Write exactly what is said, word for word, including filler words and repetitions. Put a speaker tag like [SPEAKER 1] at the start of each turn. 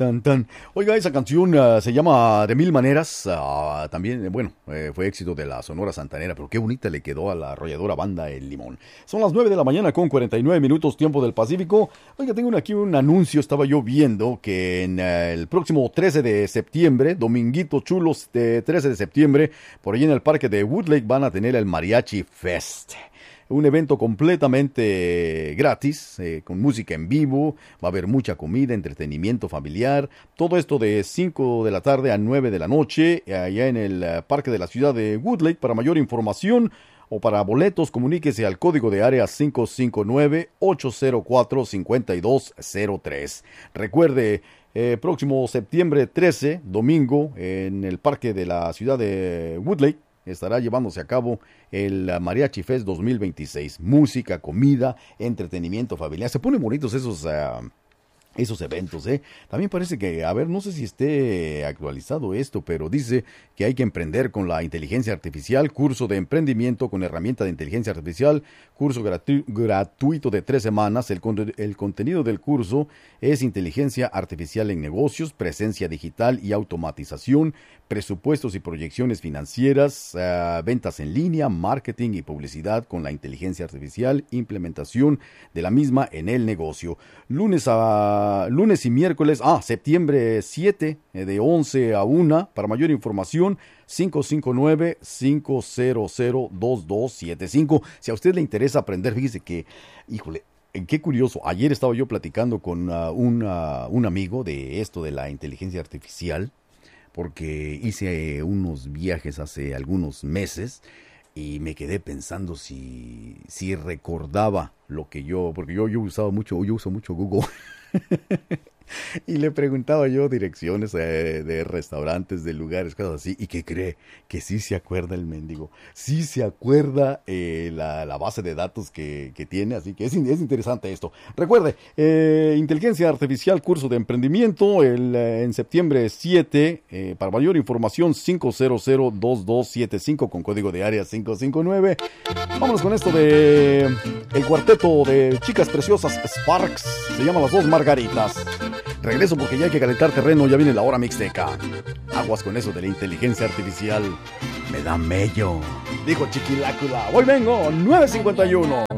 [SPEAKER 1] Tan, tan. Oiga, esa canción uh, se llama De Mil Maneras. Uh, también, eh, bueno, eh, fue éxito de la Sonora Santanera, pero qué bonita le quedó a la arrolladora banda El Limón. Son las nueve de la mañana con cuarenta y nueve minutos, tiempo del Pacífico. Oiga, tengo aquí un anuncio. Estaba yo viendo que en uh, el próximo trece de septiembre, dominguito chulos de trece de septiembre, por allí en el parque de Woodlake van a tener el Mariachi Fest. Un evento completamente gratis, eh, con música en vivo, va a haber mucha comida, entretenimiento familiar, todo esto de cinco de la tarde a nueve de la noche, allá en el uh, parque de la ciudad de Woodlake. Para mayor información o para boletos, comuníquese al código de área cinco cinco nueve, ocho cero cuatro, cinco dos cero tres. Recuerde, eh, próximo septiembre trece, domingo, en el parque de la ciudad de Woodlake, estará llevándose a cabo el Mariachi Fest dos mil veintiséis. Música, comida, entretenimiento familiar. Se ponen bonitos esos, uh, esos eventos, ¿eh? También parece que, a ver, no sé si esté actualizado esto, pero dice que hay que emprender con la inteligencia artificial, curso de emprendimiento con herramienta de inteligencia artificial, curso gratu- gratuito de tres semanas. El, con- el contenido del curso es inteligencia artificial en negocios, presencia digital y automatización, presupuestos y proyecciones financieras, uh, ventas en línea, marketing y publicidad con la inteligencia artificial, implementación de la misma en el negocio. Lunes a lunes y miércoles, ah, septiembre siete, eh, de once a una. Para mayor información, cinco cinco nueve, cinco cero cero, dos dos siete cinco. Si a usted le interesa aprender, fíjese que, híjole, qué curioso. Ayer estaba yo platicando con uh, un, uh, un amigo de esto de la inteligencia artificial, porque hice eh, unos viajes hace algunos meses y me quedé pensando si, si recordaba lo que yo, porque yo, yo usaba mucho, yo uso mucho Google. Y le preguntaba yo direcciones eh, de restaurantes, de lugares, cosas así. ¿Y qué cree? Que sí se acuerda el mendigo. Sí se acuerda eh, la, la base de datos que, que tiene. Así que es, es interesante esto. Recuerde, eh, inteligencia artificial, curso de emprendimiento, el, eh, en septiembre siete. Eh, para mayor información, cinco cero cero, dos dos siete cinco con código de área cinco cinco nueve. Vámonos con esto de el cuarteto de chicas preciosas Sparks. Se llama Las Dos Margaritas. Regreso porque ya hay que calentar terreno, ya viene la hora mixteca. Aguas con eso de la inteligencia artificial. Me da mello. Dijo Chiquilácula. Hoy vengo, nueve cincuenta y uno.